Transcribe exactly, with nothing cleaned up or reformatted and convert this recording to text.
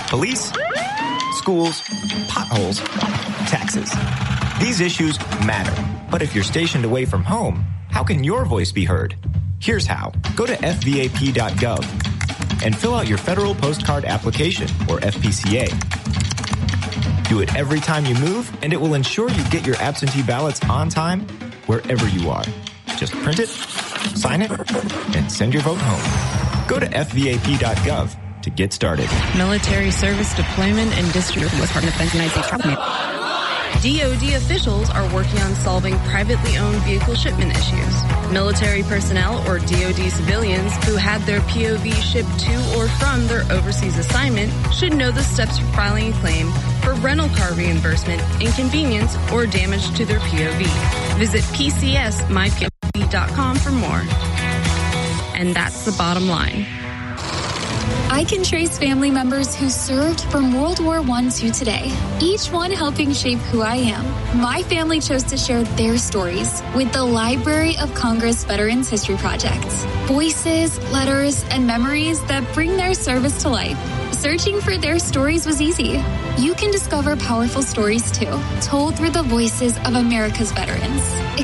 Police, schools, potholes, taxes. These issues matter. But if you're stationed away from home, how can your voice be heard? Here's how. Go to f v a p dot gov and fill out your federal postcard application, or F P C A. Do it every time you move, and it will ensure you get your absentee ballots on time wherever you are. Just print it, sign it, and send your vote home. Go to f v a p dot gov to get started. Military service deployment and distribution was part of the United States. D O D officials are working on solving privately owned vehicle shipment issues. Military personnel or D O D civilians who had their P O V shipped to or from their overseas assignment should know the steps for filing a claim for rental car reimbursement, inconvenience, or damage to their P O V. Visit p c s my p o v dot com for more. And that's the bottom line. I can trace family members who served from World War One to today, each one helping shape who I am. My family chose to share their stories with the Library of Congress Veterans History Project. Voices, letters, and memories that bring their service to life. Searching for their stories was easy. You can discover powerful stories too, told through the voices of America's veterans.